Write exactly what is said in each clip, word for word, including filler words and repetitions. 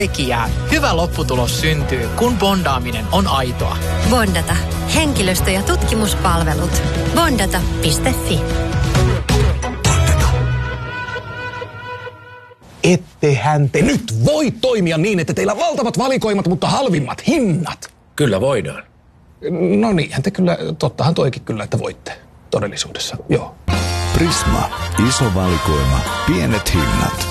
tekijää. Hyvä lopputulos syntyy, kun bondaaminen on aitoa. Bondata. Henkilöstö- ja tutkimuspalvelut. Bondata piste fi. Ettehän te nyt voi toimia niin, että teillä on valtavat valikoimat, mutta halvimmat hinnat. Kyllä voidaan. No niinhän te kyllä, tottahan toikin kyllä, että voitte todellisuudessa, joo. Prisma. Iso valikoima. Pienet hinnat.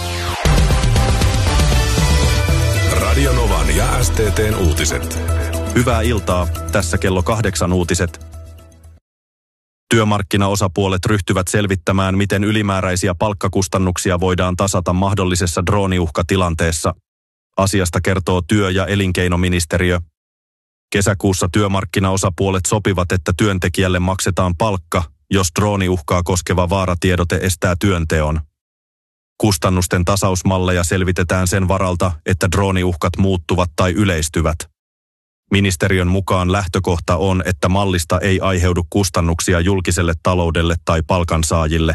Radio Novan ja S T T:n uutiset. Hyvää iltaa. Tässä kello kahdeksan uutiset. Työmarkkinaosapuolet ryhtyvät selvittämään, miten ylimääräisiä palkkakustannuksia voidaan tasata mahdollisessa drooniuhkatilanteessa. Asiasta kertoo työ- ja elinkeinoministeriö. Kesäkuussa työmarkkinaosapuolet sopivat, että työntekijälle maksetaan palkka, jos drooniuhkaa koskeva vaaratiedote estää työnteon. Kustannusten tasausmalleja selvitetään sen varalta, että drooniuhkat muuttuvat tai yleistyvät. Ministeriön mukaan lähtökohta on, että mallista ei aiheudu kustannuksia julkiselle taloudelle tai palkansaajille.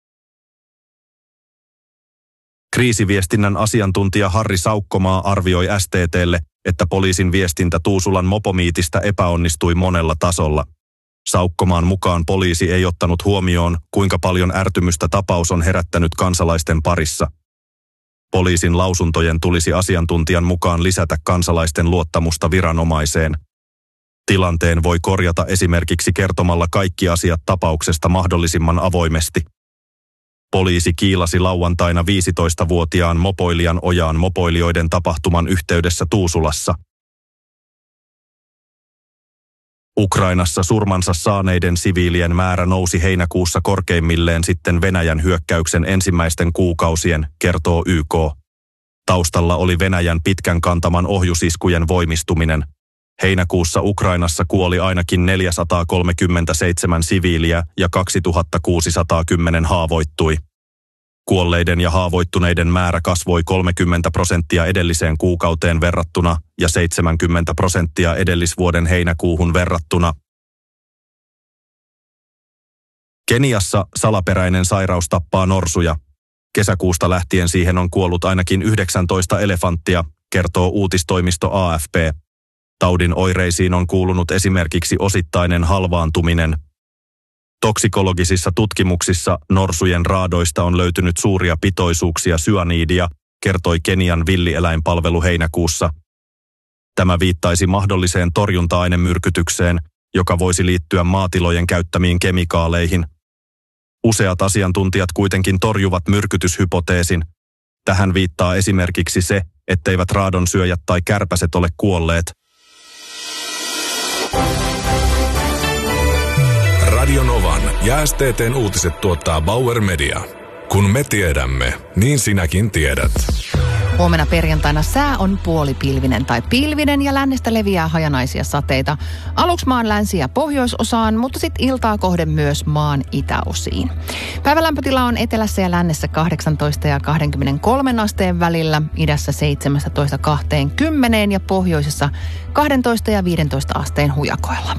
Kriisiviestinnän asiantuntija Harri Saukkomaa arvioi S T T:lle, että poliisin viestintä Tuusulan mopomiitistä epäonnistui monella tasolla. Saukkomaan mukaan poliisi ei ottanut huomioon, kuinka paljon ärtymystä tapaus on herättänyt kansalaisten parissa. Poliisin lausuntojen tulisi asiantuntijan mukaan lisätä kansalaisten luottamusta viranomaiseen. Tilanteen voi korjata esimerkiksi kertomalla kaikki asiat tapauksesta mahdollisimman avoimesti. Poliisi kiilasi lauantaina viisitoistavuotiaan mopoilijan ojaan mopoilijoiden tapahtuman yhteydessä Tuusulassa. Ukrainassa surmansa saaneiden siviilien määrä nousi heinäkuussa korkeimmilleen sitten Venäjän hyökkäyksen ensimmäisten kuukausien, kertoo Y K. Taustalla oli Venäjän pitkän kantaman ohjusiskujen voimistuminen. Heinäkuussa Ukrainassa kuoli ainakin neljäsataakolmekymmentäseitsemän siviiliä ja kaksituhattakuusisataakymmenen haavoittui. Kuolleiden ja haavoittuneiden määrä kasvoi kolmekymmentä prosenttia edelliseen kuukauteen verrattuna ja seitsemänkymmentä prosenttia edellisvuoden heinäkuuhun verrattuna. Keniassa salaperäinen sairaus tappaa norsuja. Kesäkuusta lähtien siihen on kuollut ainakin yhdeksäntoista elefanttia, kertoo uutistoimisto A F P. Taudin oireisiin on kuulunut esimerkiksi osittainen halvaantuminen. Toksikologisissa tutkimuksissa norsujen raadoista on löytynyt suuria pitoisuuksia syaniidia, kertoi Kenian villieläinpalvelu heinäkuussa. Tämä viittaisi mahdolliseen torjunta-ainemyrkytykseen, joka voisi liittyä maatilojen käyttämiin kemikaaleihin. Useat asiantuntijat kuitenkin torjuvat myrkytyshypoteesin. Tähän viittaa esimerkiksi se, etteivät raadonsyöjät tai kärpäset ole kuolleet. Radio Novan ja S T T:n uutiset tuottaa Bauer Media. Kun me tiedämme, niin sinäkin tiedät. Huomenna perjantaina sää on puolipilvinen tai pilvinen ja lännestä leviää hajanaisia sateita. Aluksi maan länsi- ja pohjoisosaan, mutta sitten iltaa kohden myös maan itäosiin. Päivälämpötila on etelässä ja lännessä kahdeksantoista ja kaksikymmentäkolme asteen välillä, idässä seitsemäntoista kaksikymmentä ja pohjoisessa kaksitoista ja viisitoista asteen hujakoilla.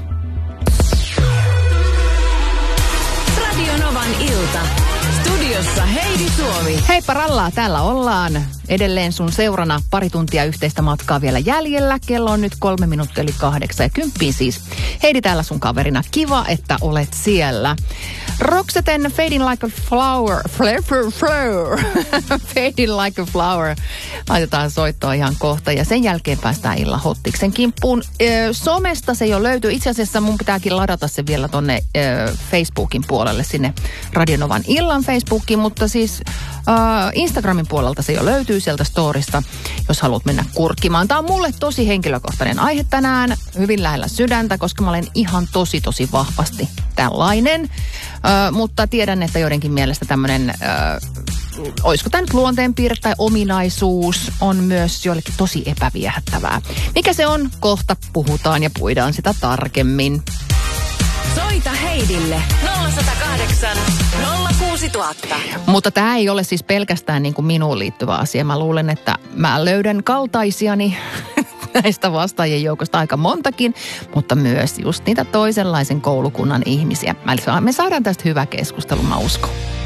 Radio Novan ilta. Studiossa Heidi Suomi. Heippa rallaa, täällä ollaan. Edelleen sun seurana pari tuntia yhteistä matkaa vielä jäljellä. Kello on nyt kolme minuuttia yli kahdeksan ja kymppiin siis. Heidi täällä sun kaverina. Kiva, että olet siellä. Roxeten Fading Like a Flower. Flower, flower. Fading Like a Flower. Laitetaan soittoa ihan kohta ja sen jälkeen päästään illan hottiksen kimppuun. Ö, somesta se jo löytyy. Itse asiassa mun pitääkin ladata se vielä tonne ö, Facebookin puolelle sinne Radio Novan illan Facebookiin, mutta siis ö, Instagramin puolelta se jo löytyy sieltä storista, jos haluat mennä kurkkimaan. Tämä on mulle tosi henkilökohtainen aihe tänään, hyvin lähellä sydäntä, koska mä olen ihan tosi tosi vahvasti tällainen. Ö, mutta tiedän, että joidenkin mielestä tämmöinen, ö, olisiko tämä nyt luonteenpiirre tai ominaisuus, on myös joillekin tosi epäviehättävää. Mikä se on? Kohta puhutaan ja puidaan sitä tarkemmin. Soita Heidille nolla yksi nolla kahdeksan nolla kuusi nolla nolla nolla. Mutta tämä ei ole siis pelkästään niin kuin minuun liittyvä asia. Mä luulen, että mä löydän kaltaisiani näistä vastaajien joukosta aika montakin, mutta myös just niitä toisenlaisen koulukunnan ihmisiä. Me saadaan tästä hyvä keskustelu, mä uskon.